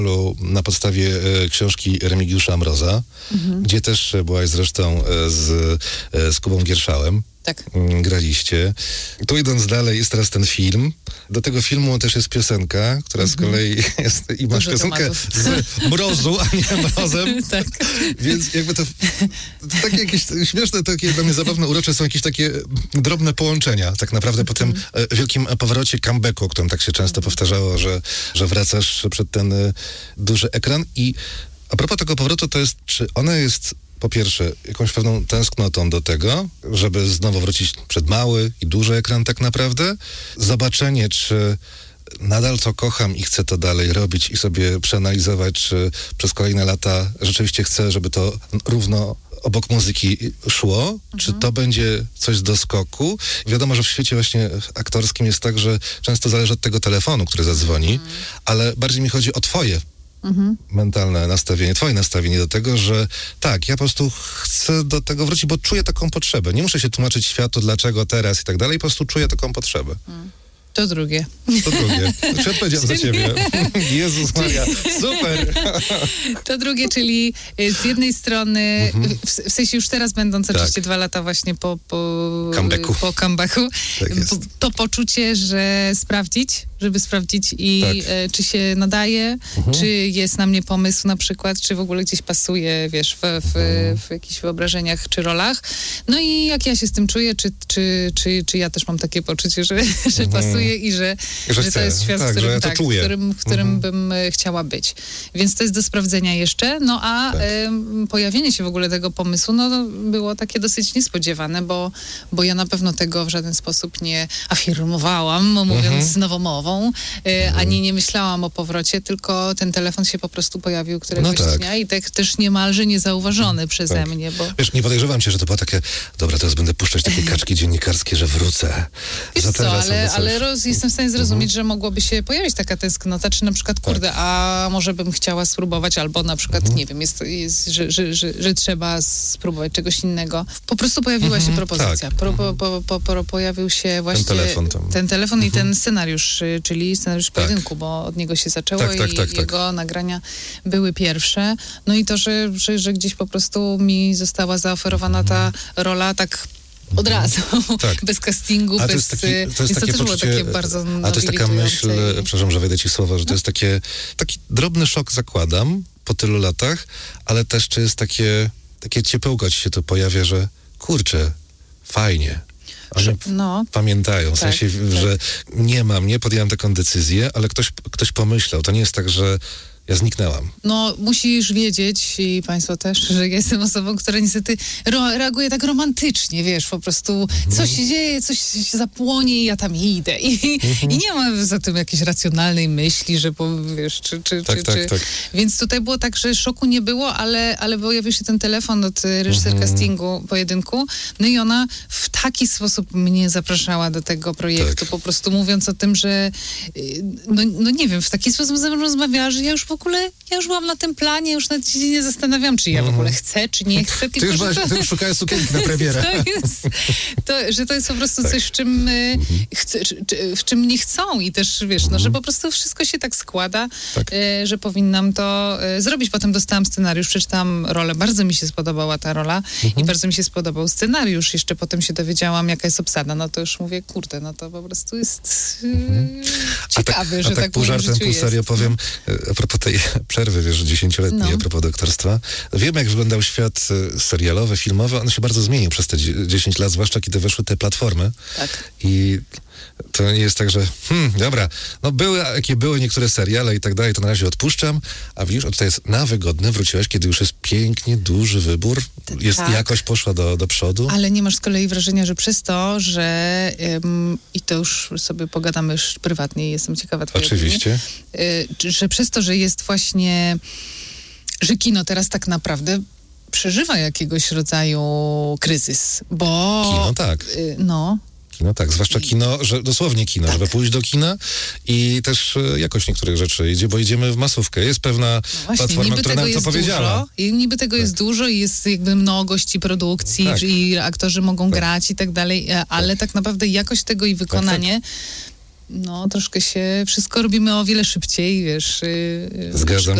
na podstawie książki Remigiusza Mroza, gdzie też byłaś zresztą z Kubą Gierszałem. Tak. Graliście. Tu idąc dalej jest teraz ten film. Do tego filmu też jest piosenka, która z kolei jest... I masz Dużo piosenkę tematów. z Mrozu, a nie Mrozem. Tak. Więc jakby to takie jakieś śmieszne, takie dla mnie zabawne, urocze są jakieś takie drobne połączenia. Tak naprawdę po tym wielkim powrocie, comebacku, o którym tak się często powtarzało, że wracasz przed ten duży ekran. I a propos tego powrotu, to jest, czy ona jest po pierwsze jakąś pewną tęsknotą do tego, żeby znowu wrócić przed mały i duży ekran tak naprawdę. Zobaczenie, czy nadal to kocham i chcę to dalej robić i sobie przeanalizować, czy przez kolejne lata rzeczywiście chcę, żeby to równo obok muzyki szło, czy to będzie coś z doskoku. Wiadomo, że w świecie właśnie aktorskim jest tak, że często zależy od tego telefonu, który zadzwoni, ale bardziej mi chodzi o twoje mentalne nastawienie, twoje nastawienie do tego, że tak, ja po prostu chcę do tego wrócić, bo czuję taką potrzebę. Nie muszę się tłumaczyć światu, dlaczego teraz i tak dalej, po prostu czuję taką potrzebę. To drugie. To drugie. Czy odpowiedziałem za ciebie? Jezus Maria, super! To drugie, czyli z jednej strony, w sensie już teraz będąc oczywiście 2 lata właśnie po comebacku, Tak jest. to poczucie, żeby sprawdzić i czy się nadaje, czy jest na mnie pomysł na przykład, czy w ogóle gdzieś pasuje, wiesz, w jakichś wyobrażeniach czy rolach. No i jak ja się z tym czuję, czy ja też mam takie poczucie, że pasuje i że to jest świat, tak, w którym bym chciała być. Więc to jest do sprawdzenia jeszcze. No a pojawienie się w ogóle tego pomysłu, no było takie dosyć niespodziewane, bo ja na pewno tego w żaden sposób nie afirmowałam, mówiąc nowomową, ani nie myślałam o powrocie, tylko ten telefon się po prostu pojawił któregoś dnia i tak też niemalże niezauważony przeze mnie, bo... Wiesz, nie podejrzewam cię, że to było takie, dobra, teraz będę puszczać takie kaczki dziennikarskie, że wrócę. Wiesz co, ale jestem w stanie zrozumieć, że mogłoby się pojawić taka tęsknota, czy na przykład, kurde, a może bym chciała spróbować, albo na przykład, nie wiem, że trzeba spróbować czegoś innego. Po prostu pojawiła się propozycja. Pojawił się właśnie ten telefon i ten scenariusz, czyli scenariusz pojedynku, bo od niego się zaczęło i jego nagrania były pierwsze. No i to, że gdzieś po prostu mi została zaoferowana ta rola tak od razu, bez castingu, to bez... To jest takie też było takie bardzo a to jest taka myśl, przepraszam, że wejdę ci słowa, że to jest taki drobny szok, zakładam, po tylu latach, ale też czy jest takie ciepełko ci się tu pojawia, że kurczę, fajnie. Oni pamiętają, w sensie, że nie podjąłem taką decyzję, ale ktoś pomyślał. To nie jest tak, że ja zniknęłam. No, musisz wiedzieć i państwo też, że jestem osobą, która niestety reaguje tak romantycznie, wiesz, po prostu coś się dzieje, coś się zapłonie i ja tam idę. I nie ma za tym jakiejś racjonalnej myśli, że wiesz, czy. Więc tutaj było tak, że szoku nie było, ale pojawił się ten telefon od reżyser castingu pojedynku, no i ona w taki sposób mnie zapraszała do tego projektu, po prostu mówiąc o tym, że no nie wiem, w taki sposób ze mną rozmawiała, że ja już byłam na tym planie, już nawet się nie zastanawiam, czy ja w ogóle chcę, czy nie chcę. Ty już szukałeś sukienki na premierę. Że to jest po prostu coś, w czym w czym mnie chcą i też, wiesz, że po prostu wszystko się tak składa, że powinnam to zrobić. Potem dostałam scenariusz, przeczytałam rolę, bardzo mi się spodobała ta rola i bardzo mi się spodobał scenariusz. Jeszcze potem się dowiedziałam, jaka jest obsada. No to już mówię, kurde, no to po prostu jest ciekawe, że tak pół żartem, pół serio powiem, a propos tej przerwy, wiesz, 10-letniej, a propos doktorstwa. Wiem, jak wyglądał świat serialowy, filmowy. On się bardzo zmienił przez te 10 lat, zwłaszcza kiedy weszły te platformy. I to nie jest tak, że dobra, no były, jakie były niektóre seriale i tak dalej, to na razie odpuszczam, a widzisz, tutaj jest na wygodne, wróciłaś, kiedy już jest pięknie duży wybór, jakość poszła do przodu. Ale nie masz z kolei wrażenia, że przez to, że i to już sobie pogadamy już prywatnie, jestem ciekawa twojej Oczywiście. opinii, że przez to, że jest właśnie, że kino teraz tak naprawdę przeżywa jakiegoś rodzaju kryzys, bo... Kino tak. Kino tak, zwłaszcza kino, że dosłownie kino, żeby pójść do kina i też jakość niektórych rzeczy idzie, bo idziemy w masówkę. Jest pewna platforma, która nam to powiedziała. I niby tego jest dużo i jest jakby mnogość i produkcji i aktorzy mogą grać i tak dalej, ale tak naprawdę jakość tego i wykonanie no troszkę się, wszystko robimy o wiele szybciej, wiesz. Zgadzam